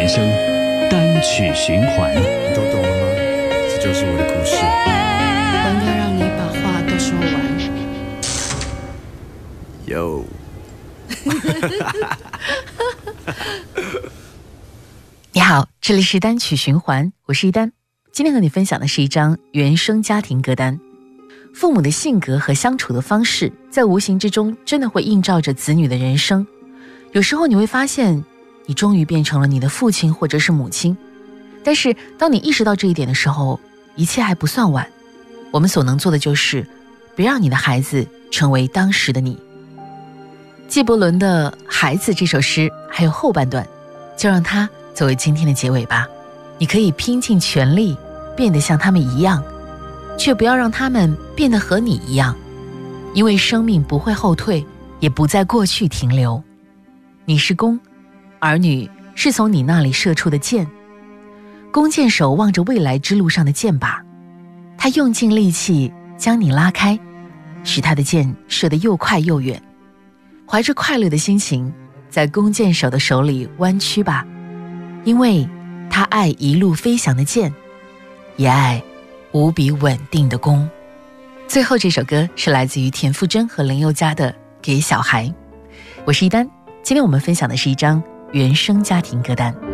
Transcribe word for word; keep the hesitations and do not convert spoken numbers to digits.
人生单曲循环。 你都懂了吗？这就是我的故事。 我应该让你把话都说完。 有你好，这里是单曲循环，我是一丹。今天和你分享的是一张原生家庭歌单。父母的性格和相处的方式，在无形之中真的会映照着子女的人生。有时候你会发现，你终于变成了你的父亲或者是母亲。但是当你意识到这一点的时候，一切还不算晚。我们所能做的就是，别让你的孩子成为当时的你。纪伯伦的《孩子》这首诗还有后半段，就让它作为今天的结尾吧。你可以拼尽全力变得像他们一样，却不要让他们变得和你一样，因为生命不会后退，也不在过去停留。你是弓，儿女是从你那里射出的箭。弓箭手望着未来之路上的箭靶，他用尽力气将你拉开，使他的箭射得又快又远。怀着快乐的心情，在弓箭手的手里弯曲吧，因为他爱一路飞翔的箭，也爱无比稳定的弓。最后这首歌是来自于田馥甄和林宥嘉的《给小孩》。我是一丹，今天我们分享的是一张原生家庭歌单。